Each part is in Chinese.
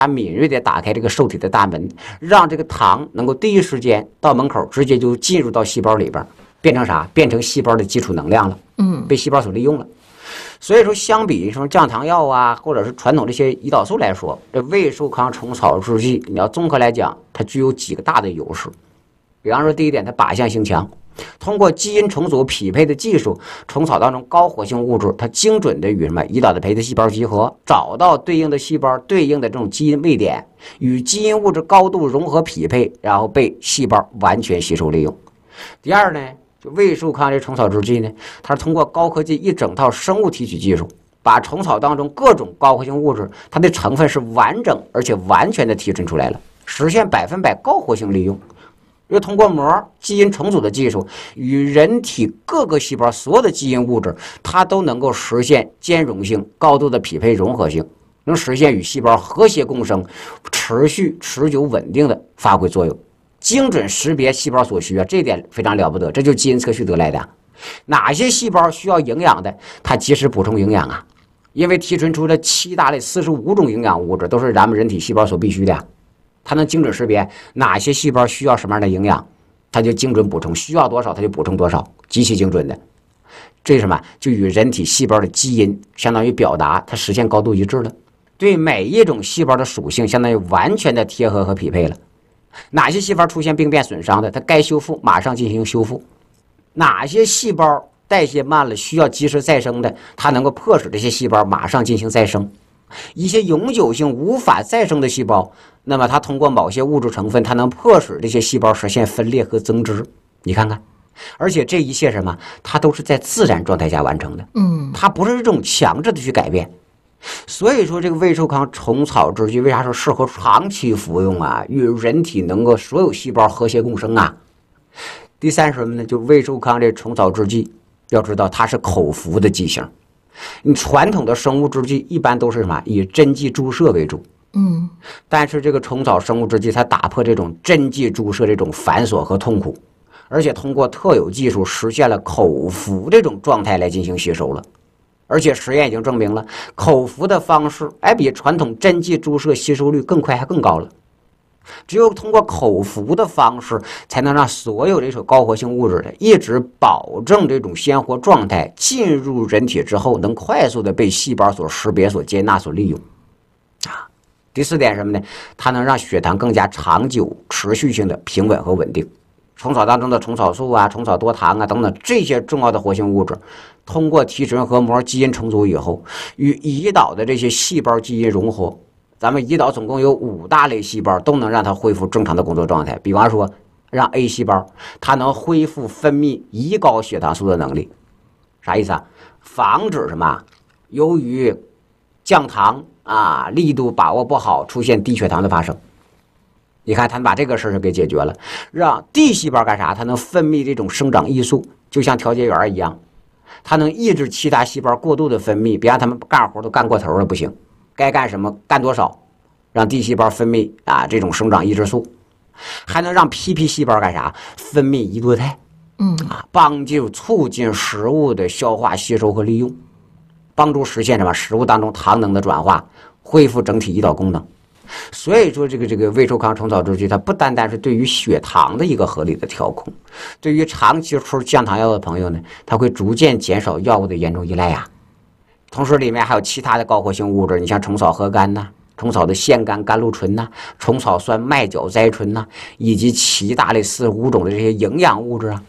它敏锐地打开这个受体的大门，让这个糖能够第一时间到门口，直接就进入到细胞里边，变成啥？变成细胞的基础能量了，被细胞所利用了。所以说，相比什么降糖药啊，或者是传统这些胰岛素来说，这胃寿康虫草制剂，你要综合来讲，它具有几个大的优势。比方说，第一点，它靶向性强。通过基因重组匹配的技术，虫草当中高活性物质，它精准的与胰岛的培的细胞集合，找到对应的细胞对应的这种基因位点，与基因物质高度融合匹配，然后被细胞完全吸收利用。第二呢，就胃寿康这虫草制剂呢，它是通过高科技一整套生物提取技术，把虫草当中各种高活性物质，它的成分是完整而且完全的提纯出来了，实现100%高活性利用。又通过膜基因重组的技术，与人体各个细胞所有的基因物质，它都能够实现兼容性、高度的匹配融合性，能实现与细胞和谐共生、持续持久稳定的发挥作用，精准识别细胞所需啊，这一点非常了不得，这就是基因测序得来的。哪些细胞需要营养的，它及时补充营养啊，因为提纯出了7大类45种营养物质，都是咱们人体细胞所必须的。它能精准识别哪些细胞需要什么样的营养，它就精准补充，需要多少它就补充多少，极其精准的。这是什么？就与人体细胞的基因相当于表达，它实现高度一致了。对每一种细胞的属性相当于完全的贴合和匹配了。哪些细胞出现病变损伤的，它该修复马上进行修复；哪些细胞代谢慢了需要及时再生的，它能够迫使这些细胞马上进行再生。一些永久性无法再生的细胞，那么它通过某些物质成分，它能迫使这些细胞实现分裂和增殖。你看看，而且这一切什么，它都是在自然状态下完成的，它不是这种强制的去改变。所以说，这个胃寿康虫草制剂为啥说适合长期服用啊？与人体能够所有细胞和谐共生啊。第三是什么呢？就胃寿康这虫草制剂，要知道它是口服的剂型。你传统的生物制剂一般都是什么？以针剂注射为主。但是这个虫草生物制剂，它打破这种针剂注射这种繁琐和痛苦，而且通过特有技术实现了口服这种状态来进行吸收了。而且实验已经证明了，口服的方式比传统针剂注射吸收率更快还更高了。只有通过口服的方式，才能让所有这种高活性物质的一直保证这种鲜活状态，进入人体之后，能快速的被细胞所识别、所接纳、所利用。第四点什么呢？它能让血糖更加长久、持续性的平稳和稳定。虫草当中的虫草素啊、虫草多糖啊等等这些重要的活性物质，通过提纯核膜基因重组以后，与胰岛的这些细胞基因融合。咱们胰岛总共有5大类细胞，都能让它恢复正常的工作状态。比方说，让 A 细胞，它能恢复分泌胰高血糖素的能力。啥意思啊？防止什么？由于降糖力度把握不好，出现低血糖的发生。你看，它把这个事儿给解决了，让 D 细胞干啥？它能分泌这种生长激素，就像调节员一样，它能抑制其他细胞过度的分泌，别让他们干活都干过头了，不行。该干什么干多少，让 D 细胞分泌这种生长抑制素，还能让 PP 细胞干啥？分泌胰多肽，帮助促进食物的消化吸收和利用，帮助实现什么？食物当中糖能的转化，恢复整体胰岛功能。所以说，这个胃寿康虫草制剂，它不单单是对于血糖的一个合理的调控，对于长期吃降糖药的朋友呢，它会逐渐减少药物的严重依赖呀。同时里面还有其他的高活性物质，你像虫草核苷呐、虫草的腺苷甘露醇呐、虫草酸麦角甾醇呐，以及7大类45种的这些营养物质啊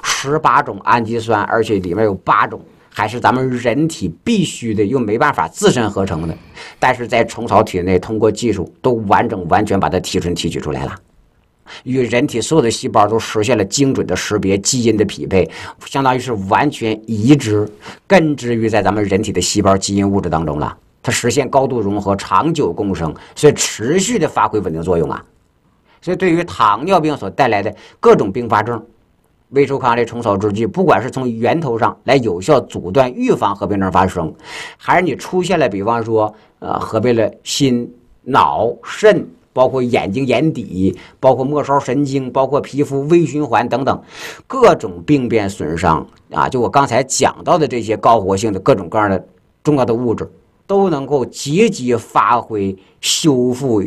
，18种氨基酸，而且里面有8种还是咱们人体必须的，又没办法自身合成的，但是在虫草体内通过技术都完全把它提纯提取出来了。与人体所有的细胞都实现了精准的识别、基因的匹配，相当于是完全移植、根植于在咱们人体的细胞基因物质当中了。它实现高度融合、长久共生，所以持续的发挥稳定作用啊。所以对于糖尿病所带来的各种并发症，胃寿康这虫草制剂，不管是从源头上来有效阻断、预防合并症发生，还是你出现了，比方说合并了心、脑、肾。包括眼睛眼底，包括末梢神经，包括皮肤微循环等等各种病变损伤就我刚才讲到的这些高活性的各种各样的重要的物质， 都能够积极发挥修复